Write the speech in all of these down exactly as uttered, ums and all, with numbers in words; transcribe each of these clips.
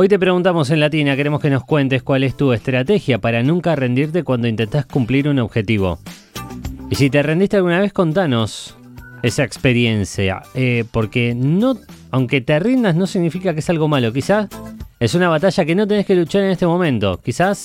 Hoy te preguntamos en Latina, queremos que nos cuentes cuál es tu estrategia para nunca rendirte cuando intentás cumplir un objetivo. Y si te rendiste alguna vez, contanos esa experiencia, eh, porque no, aunque te rindas no significa que es algo malo. Quizás es una batalla que no tenés que luchar en este momento. Quizás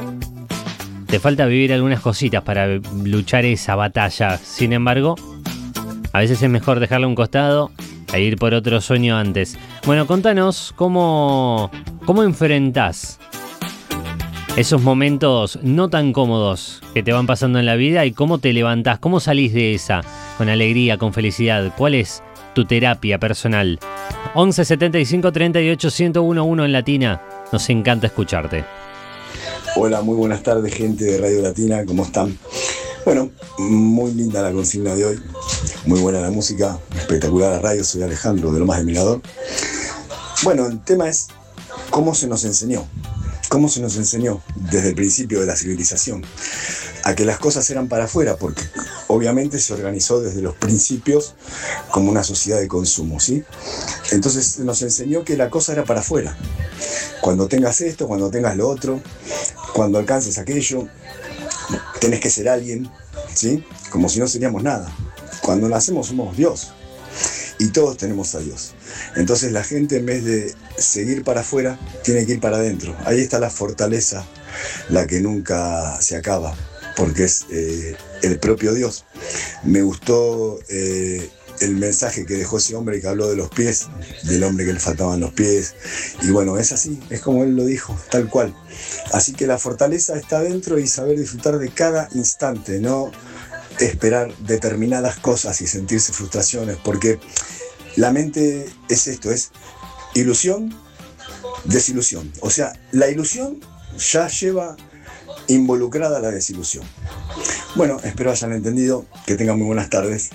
te falta vivir algunas cositas para luchar esa batalla. Sin embargo, a veces es mejor dejarlo a un costado e ir por otro sueño antes. Bueno, contanos cómo, cómo enfrentás esos momentos no tan cómodos que te van pasando en la vida y cómo te levantás, cómo salís de esa con alegría, con felicidad. ¿Cuál es tu terapia personal? once setenta y cinco treinta y ocho ciento uno en Latina. Nos encanta escucharte. Hola, muy buenas tardes, gente de Radio Latina, ¿cómo están? Bueno, muy linda la consigna de hoy, muy buena la música, espectacular la radio. Soy Alejandro de Lomas de Mirador. Bueno, el tema es cómo se nos enseñó, cómo se nos enseñó desde el principio de la civilización a que las cosas eran para afuera, porque obviamente se organizó desde los principios como una sociedad de consumo, ¿sí? Entonces nos enseñó que la cosa era para afuera. Cuando tengas esto, cuando tengas lo otro, cuando alcances aquello, tenés que ser alguien, ¿sí? Como si no seríamos nada. Cuando nacemos somos Dios y todos tenemos a Dios. Entonces la gente, en vez de seguir para afuera, tiene que ir para adentro. Ahí está la fortaleza, la que nunca se acaba, porque es eh, el propio Dios. Me gustó eh, el mensaje que dejó ese hombre que habló de los pies, del hombre que le faltaban los pies. Y bueno, es así, es como él lo dijo, tal cual. Así que la fortaleza está dentro y saber disfrutar de cada instante, no esperar determinadas cosas y sentirse frustraciones, porque la mente es esto, es ilusión, desilusión. O sea, la ilusión ya lleva involucrada la desilusión. Bueno, espero hayan entendido, que tengan muy buenas tardes.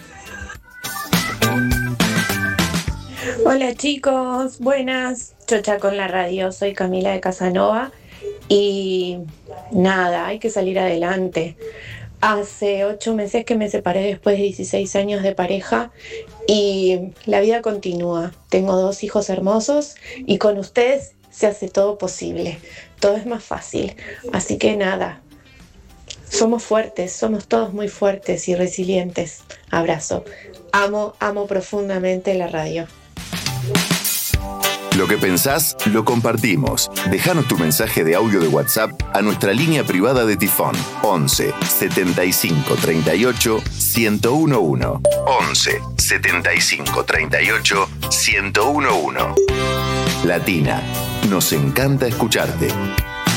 Hola chicos, buenas, Chocha con la radio, soy Camila de Casanova y nada, hay que salir adelante. Hace ocho meses que me separé después de dieciséis años de pareja y la vida continúa. Tengo dos hijos hermosos y con ustedes se hace todo posible, todo es más fácil. Así que nada, somos fuertes, somos todos muy fuertes y resilientes. Abrazo, amo, amo profundamente la radio. Lo que pensás, lo compartimos. Déjanos tu mensaje de audio de WhatsApp a nuestra línea privada de Tifón. once setenta y cinco treinta y ocho ciento uno. once setenta y cinco treinta y ocho ciento uno. Latina, nos encanta escucharte.